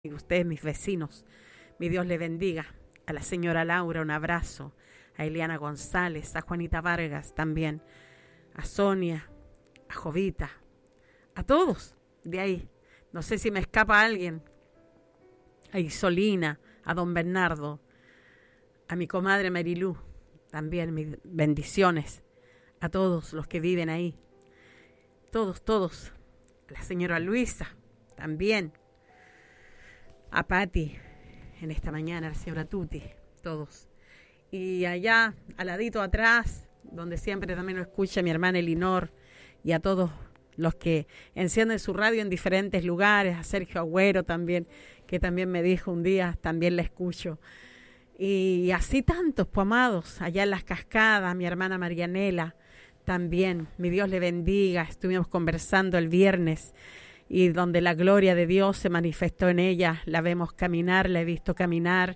y ustedes, mis vecinos. Mi Dios le bendiga. A la señora Laura, un abrazo. A Eliana González, a Juanita Vargas también. A Sonia, a Jovita. A todos de ahí. No sé si me escapa alguien. A Isolina, a don Bernardo. A mi comadre Marilú. También mis bendiciones. A todos los que viven ahí. Todos. A la señora Luisa, también. A Patti, en esta mañana, a la señora Tuti, todos. Y allá, al ladito atrás, donde siempre también lo escucha mi hermana Elinor, y a todos los que encienden su radio en diferentes lugares, a Sergio Agüero también, que también me dijo un día, también la escucho. Y así tantos, pues, amados, allá en Las Cascadas, mi hermana Marianela, también, mi Dios le bendiga. Estuvimos conversando el viernes y donde la gloria de Dios se manifestó en ella, la vemos caminar, la he visto caminar,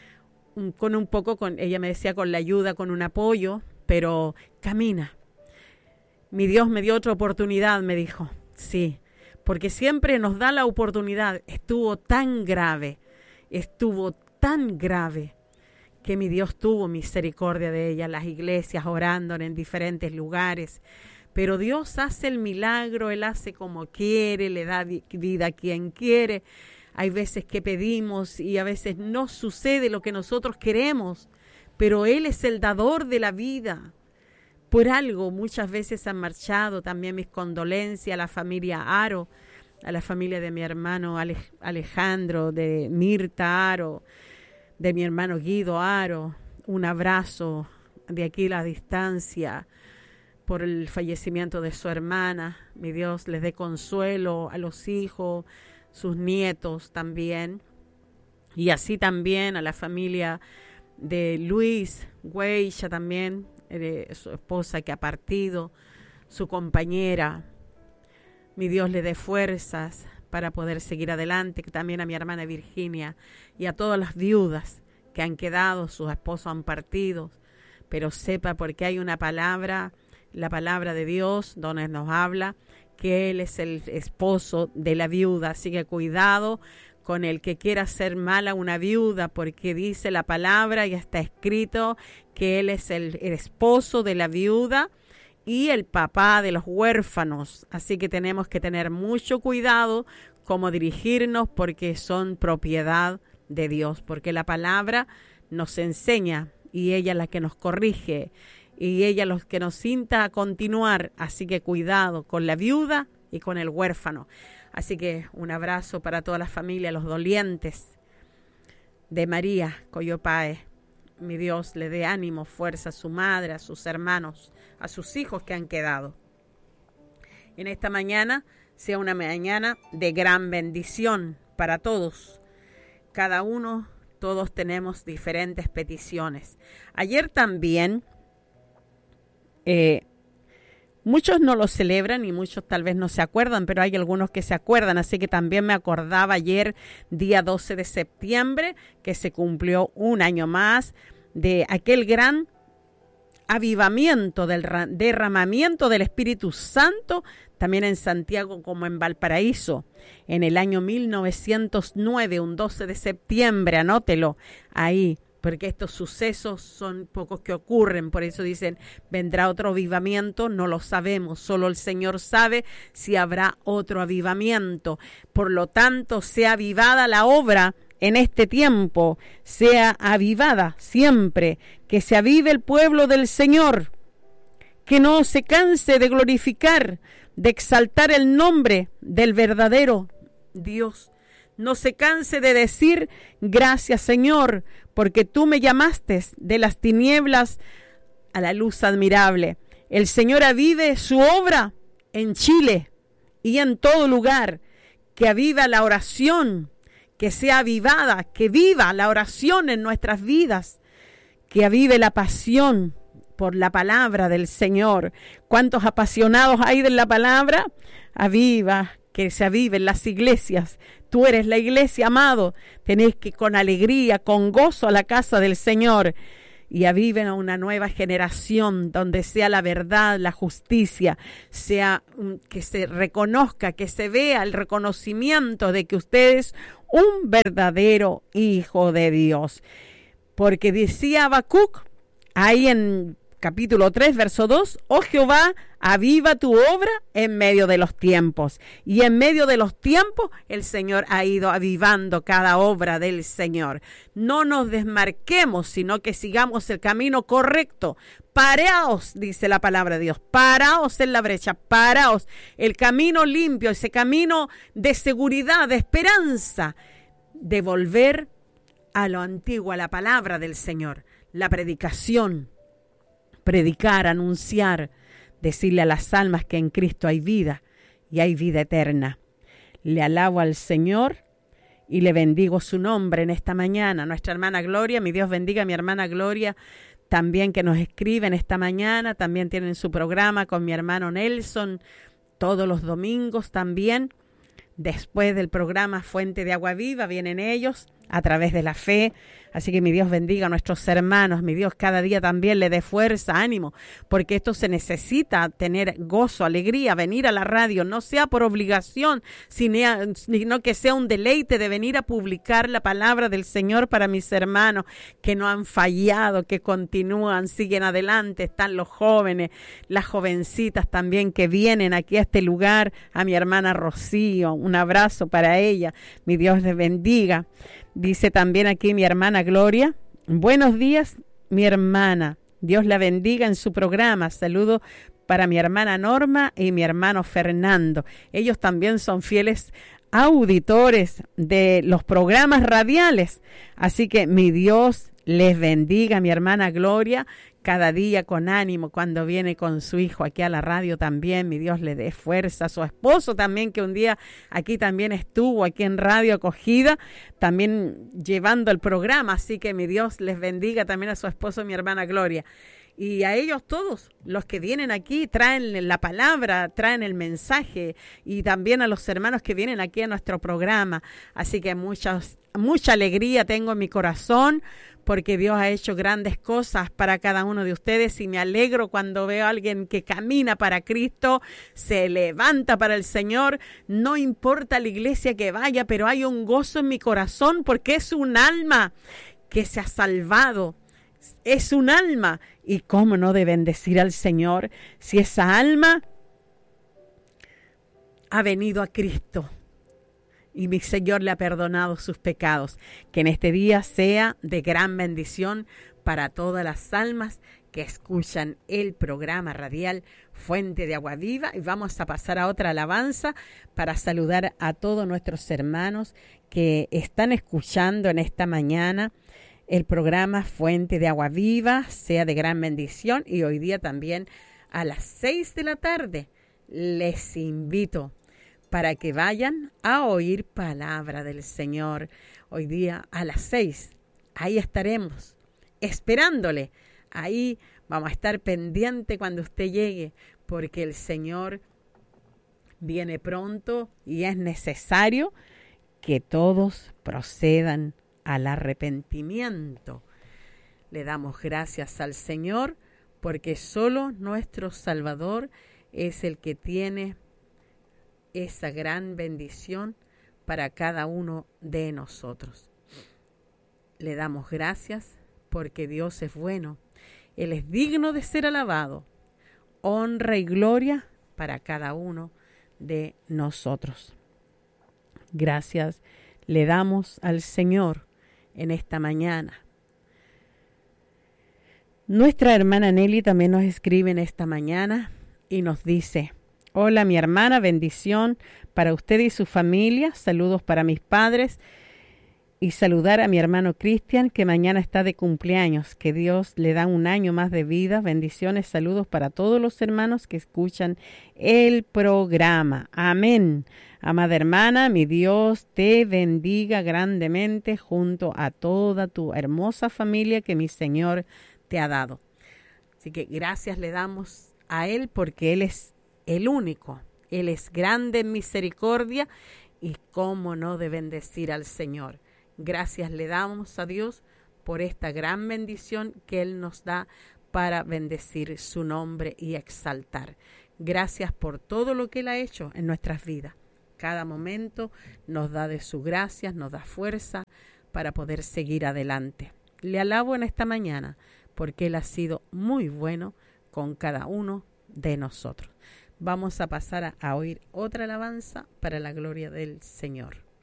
ella me decía con la ayuda, con un apoyo, pero camina. Mi Dios me dio otra oportunidad, me dijo, sí, porque siempre nos da la oportunidad. Estuvo tan grave, que mi Dios tuvo misericordia de ella, las iglesias orando en diferentes lugares. Pero Dios hace el milagro, Él hace como quiere, le da vida a quien quiere. Hay veces que pedimos y a veces no sucede lo que nosotros queremos, pero Él es el dador de la vida. Por algo muchas veces han marchado. También mis condolencias a la familia Aro, a la familia de mi hermano Alejandro, de Mirta Aro, de mi hermano Guido Aro. Un abrazo de aquí a la distancia por el fallecimiento de su hermana. Mi Dios les dé consuelo a los hijos, sus nietos también. Y así también a la familia de Luis Huella también, su esposa que ha partido, su compañera. Mi Dios le dé fuerzas para poder seguir adelante. También a mi hermana Virginia y a todas las viudas que han quedado, sus esposos han partido. Pero sepa, porque hay una palabra, la palabra de Dios, donde nos habla que Él es el esposo de la viuda. Así que cuidado con el que quiera hacer mal a una viuda, porque dice la palabra y está escrito que Él es el esposo de la viuda y el papá de los huérfanos. Así que tenemos que tener mucho cuidado cómo dirigirnos, porque son propiedad de Dios, porque la palabra nos enseña y ella es la que nos corrige y ella los que nos cinta a continuar. Así que cuidado con la viuda y con el huérfano. Así que un abrazo para toda la familia, los dolientes de María Coyopae. Mi Dios le dé ánimo, fuerza a su madre, a sus hermanos, a sus hijos que han quedado. En esta mañana sea una mañana de gran bendición para todos. Cada uno, todos tenemos diferentes peticiones. Ayer también, muchos no lo celebran y muchos tal vez no se acuerdan, pero hay algunos que se acuerdan. Así que también me acordaba ayer, día 12 de septiembre, que se cumplió un año más de aquel gran avivamiento, del derramamiento del Espíritu Santo, también en Santiago como en Valparaíso, en el año 1909, un 12 de septiembre, anótelo ahí, porque estos sucesos son pocos que ocurren. Por eso dicen, vendrá otro avivamiento, no lo sabemos, solo el Señor sabe si habrá otro avivamiento. Por lo tanto, sea avivada la obra en este tiempo, sea avivada siempre, que se avive el pueblo del Señor, que no se canse de glorificar, de exaltar el nombre del verdadero Dios. No se canse de decir, gracias Señor, porque tú me llamaste de las tinieblas a la luz admirable. El Señor avive su obra en Chile y en todo lugar, que aviva la oración, que sea avivada, que viva la oración en nuestras vidas, que avive la pasión por la palabra del Señor. ¿Cuántos apasionados hay de la palabra? Aviva, que se aviven las iglesias. Tú eres la iglesia, amado. Tenés que ir con alegría, con gozo a la casa del Señor. Y aviven a una nueva generación donde sea la verdad, la justicia, sea que se reconozca, que se vea el reconocimiento de que ustedes un verdadero hijo de Dios. Porque decía Habacuc, ahí en capítulo 3, verso 2, oh Jehová, aviva tu obra en medio de los tiempos. Y en medio de los tiempos el Señor ha ido avivando cada obra del Señor. No nos desmarquemos, sino que sigamos el camino correcto. Paraos, dice la palabra de Dios, paraos en la brecha, paraos, el camino limpio, ese camino de seguridad, de esperanza, de volver a lo antiguo, a la palabra del Señor, la predicación, predicar, anunciar, decirle a las almas que en Cristo hay vida y hay vida eterna. Le alabo al Señor y le bendigo su nombre en esta mañana. Nuestra hermana Gloria, mi Dios bendiga a mi hermana Gloria, también que nos escriben esta mañana, también tienen su programa con mi hermano Nelson, todos los domingos también. Después del programa Fuente de Agua Viva vienen ellos a través de la fe. Así que mi Dios bendiga a nuestros hermanos, mi Dios cada día también le dé fuerza, ánimo, porque esto se necesita tener gozo, alegría, venir a la radio, no sea por obligación, sino que sea un deleite de venir a publicar la palabra del Señor para mis hermanos que no han fallado, que continúan, siguen adelante, están los jóvenes, las jovencitas también que vienen aquí a este lugar, a mi hermana Rocío, un abrazo para ella, mi Dios les bendiga. Dice también aquí mi hermana Gloria, buenos días mi hermana, Dios la bendiga en su programa, saludo para mi hermana Norma y mi hermano Fernando, ellos también son fieles auditores de los programas radiales, así que mi Dios les bendiga, mi hermana Gloria, cada día con ánimo cuando viene con su hijo aquí a la radio también, mi Dios le dé fuerza, a su esposo también que un día aquí también estuvo, aquí en Radio Acogida, también llevando el programa, así que mi Dios les bendiga también a su esposo, mi hermana Gloria. Y a ellos todos, los que vienen aquí, traen la palabra, traen el mensaje, y también a los hermanos que vienen aquí a nuestro programa. Así que mucha alegría tengo en mi corazón, porque Dios ha hecho grandes cosas para cada uno de ustedes, y me alegro cuando veo a alguien que camina para Cristo, se levanta para el Señor, no importa la iglesia que vaya, pero hay un gozo en mi corazón, porque es un alma que se ha salvado. Es un alma, y cómo no de bendecir al Señor si esa alma ha venido a Cristo y mi Señor le ha perdonado sus pecados. Que en este día sea de gran bendición para todas las almas que escuchan el programa radial Fuente de Agua Viva. Y vamos a pasar a otra alabanza para saludar a todos nuestros hermanos que están escuchando en esta mañana el programa Fuente de Agua Viva, sea de gran bendición. Y hoy día también a las 6 de la tarde les invito para que vayan a oír palabra del Señor. Hoy día a las 6, ahí estaremos esperándole. Ahí vamos a estar pendiente cuando usted llegue, porque el Señor viene pronto y es necesario que todos procedan al arrepentimiento. Le damos gracias al Señor porque solo nuestro Salvador es el que tiene esa gran bendición para cada uno de nosotros. Le damos gracias porque Dios es bueno. Él es digno de ser alabado. Honra y gloria para cada uno de nosotros. Gracias le damos al Señor en esta mañana. Nuestra hermana Nelly también nos escribe en esta mañana y nos dice: hola mi hermana, bendición para usted y su familia, saludos para mis padres y saludar a mi hermano Cristian que mañana está de cumpleaños, que Dios le da un año más de vida, bendiciones, saludos para todos los hermanos que escuchan el programa, amén. Amada hermana, mi Dios te bendiga grandemente junto a toda tu hermosa familia que mi Señor te ha dado. Así que gracias le damos a Él porque Él es el único. Él es grande en misericordia y cómo no de bendecir al Señor. Gracias le damos a Dios por esta gran bendición que Él nos da para bendecir su nombre y exaltar. Gracias por todo lo que Él ha hecho en nuestras vidas. cada momento nos da de su gracia, nos da fuerza para poder seguir adelante. Le alabo en esta mañana porque Él ha sido muy bueno con cada uno de nosotros. Vamos a pasar a oír otra alabanza para la gloria del Señor.